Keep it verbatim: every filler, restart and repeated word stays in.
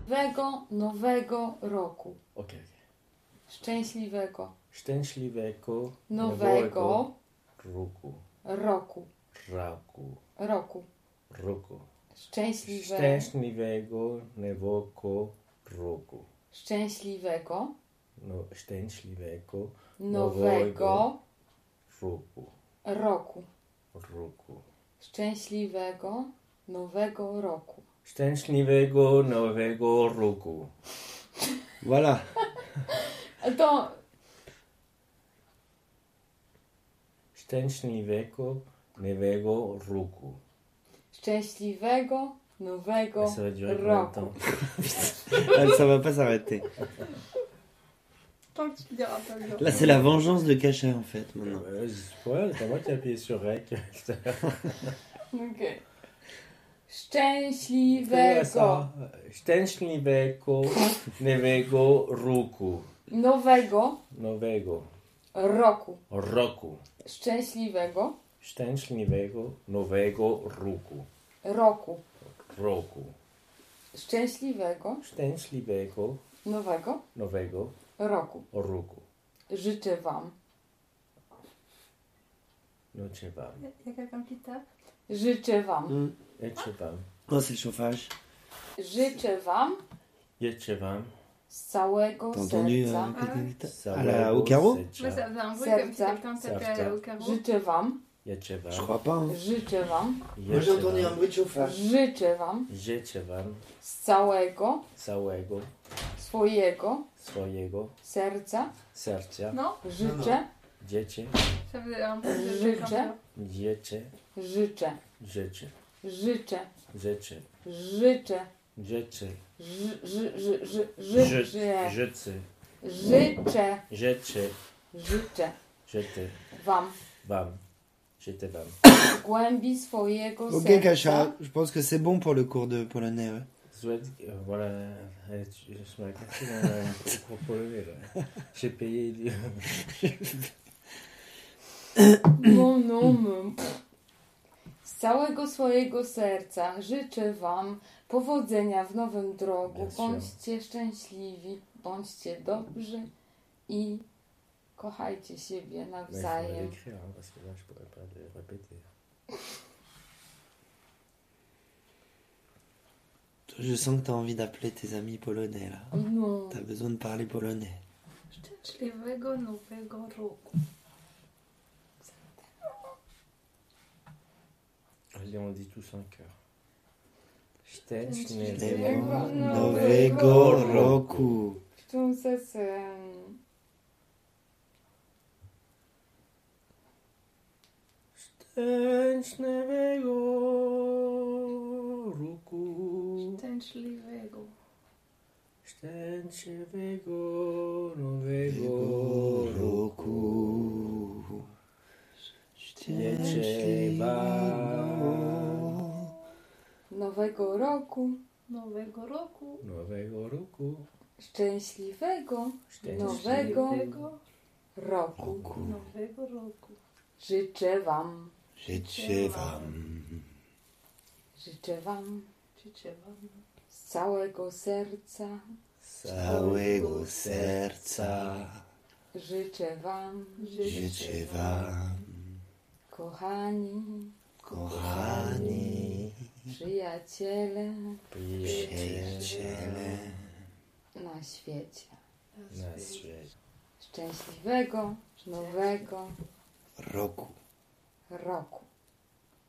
Nowego, nowego roku. Okej. Okay. Szczęśliwego. Szczęśliwego Nowego roku. Roku. Roku. Roku. Roku. Szczęśliwego. Szczęśliwego nowego roku. Szczęśliwego. No, szczęśliwego Nowego roku. Roku. Roku. Szczęśliwego nowego roku. Szczęśliwego nowego roku. Voilà. To Szczęśliwego nowego roku. Szczęśliwego nowego Ça va durer combien de roku. temps? Ah, ça va pas s'arrêter. Tant que tu diras pas le Là, c'est la vengeance de Cachet, en fait, maintenant. Euh, ouais, c'est pas moi qui ai appuyé sur Rec. Okay. Tyle Szczęśliwego ça. Szczęśliwego nowego roku. nowego Nowego roku. roku. Szczęśliwego Szczęśliwego nowego roku. roku. Roku. Szczęśliwego Szczęśliwego nowego nowego roku. roku. Życzę wam. No cię wam. Il y a quelqu'un qui tape. Życzę wam. Mm. Jedźcie wam. Oh, c'est le chauffage. Życzę wam Jedźcie wam. z całego T'as entendu euh, serca. quelqu'un qui tape Ça À va, la- au Au carreau Moi, ça serca. faisait un bruit Serta. comme si quelqu'un tapait Serta. au carreau. Życzę wam. Jedźcie wam. Je crois pas. Hein. Życzę wam. Moi, j'ai entendu un bruit de chauffage. Życzę wam Jedźcie wam z całego całego swojego swojego serca. serca. Non, Życzę, Dziecię, ça faisait un bruit de Życzę. quelqu'un. dziecię, życzę, rzeczy, życzę, rzeczy, życzę, rzeczy, ży- ży- ży- ży- życzę, rzeczy, życzę, rzeczy, życzę rzeczy, wam wam, życzę wam. w głębi swojego Ok, serca. Cachet, je pense que c'est bon pour le cours de polonais. Ouais. Souhaite, euh, voilà, euh, tu- je me cassé dans un cours polonais, là. J'ai payé. du- No, no, no. Z całego swojego serca życzę wam powodzenia w nowym drogu. Bien sûr. Bądźcie szczęśliwi, bądźcie dobrzy i kochajcie siebie Mais il faudrait nawzajem. l'écrire, hein, parce que là, je pourrais pas le répéter. Je sens que t'as envie d'appeler tes amis polonais, là. No. T'as besoin de parler polonais. Szczęśliwego nowego roku. Allez, on le dit tous en chœur. Szczęśliwego Nowego roku. Szczęsesem. Szczęśliwego roku. Szczęśliwego. Szczęśliwego nowego roku. Życzę wam Nowego roku. Nowego roku. nowego roku. Szczęśliwego Szczęśliwego nowego roku. Nowego roku. Życzę wam. Życzę wam. Życzę wam Życzę wam. z całego serca. Całego serca. Życzę wam, Życzę wam, kochani, kochani, przyjaciele przyjaciele na świecie. na świecie. Szczęśliwego nowego roku. roku.